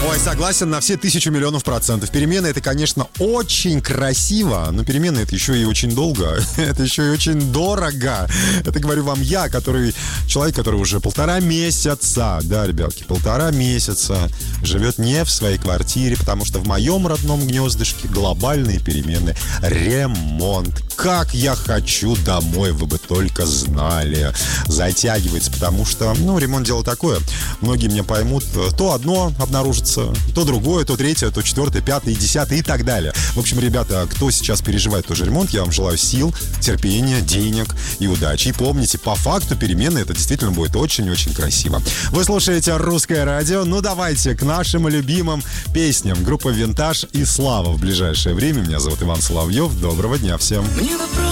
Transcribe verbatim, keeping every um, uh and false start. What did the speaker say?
Ой, согласен на все тысячу миллионов процентов. Перемены — это, конечно, очень красиво, но перемены — это еще и очень долго. Это еще и очень дорого. Это говорю вам я, который человек, который уже полтора месяца, да, ребятки, полтора месяца живет не в своей квартире, потому что в моем родном гнездышке глобальные перемены, ремонт. Как я хочу домой, вы бы только знали. Затягивается, потому что, ну, ремонт — дело такое. Многие меня поймут, то одно обнаружится, то другое, то третье, то четвертое, пятое, десятое и так далее. В общем, ребята, кто сейчас переживает тоже ремонт, я вам желаю сил, терпения, денег и удачи. И помните, по факту перемены — это действительно будет очень-очень красиво. Вы слушаете «Русское радио». Ну, давайте к нашим любимым песням. Группа «Винтаж» и «Слава» в ближайшее время. Меня зовут Иван Соловьев. Доброго дня всем. Мне вопрос